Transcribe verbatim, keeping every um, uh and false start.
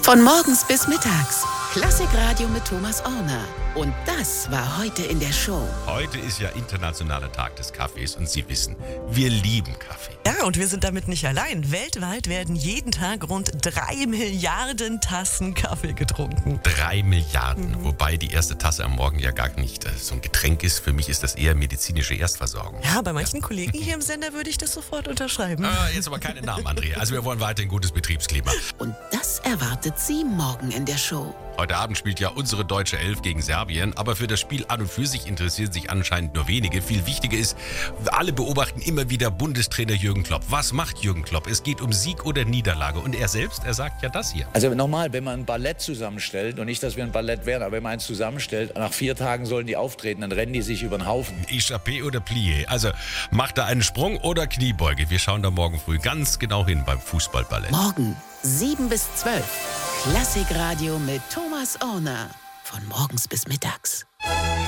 Von morgens bis mittags. Klassikradio mit Thomas Orner. Und das war heute in der Show. Heute ist ja Internationaler Tag des Kaffees und Sie wissen, wir lieben Kaffee. Ja, und wir sind damit nicht allein. Weltweit werden jeden Tag rund drei Milliarden Tassen Kaffee getrunken. Drei Milliarden, mhm. wobei die erste Tasse am Morgen ja gar nicht äh, so ein Getränk ist. Für mich ist das eher medizinische Erstversorgung. Ja, bei manchen ja. Kollegen hier im Sender würde ich das sofort unterschreiben. Ah, jetzt aber keine Namen, Andrea. Also wir wollen weiter ein gutes Betriebsklima. Und das erwartet Sie morgen in der Show. Heute Abend spielt ja unsere deutsche Elf gegen Serbien, aber für das Spiel an und für sich interessieren sich anscheinend nur wenige. Viel wichtiger ist, alle beobachten immer wieder Bundestrainer Jürgen Klopp. Was macht Jürgen Klopp? Es geht um Sieg oder Niederlage. Und er selbst, er sagt ja das hier. Also nochmal, wenn man ein Ballett zusammenstellt, und nicht, dass wir ein Ballett wären, aber wenn man eins zusammenstellt, nach vier Tagen sollen die auftreten, dann rennen die sich über den Haufen. Échappé oder Plié. Also macht er einen Sprung oder Kniebeuge? Wir schauen da morgen früh ganz genau hin beim Fußballballett. Morgen sieben bis zwölf. Klassikradio mit Thomas Orner. Von morgens bis mittags.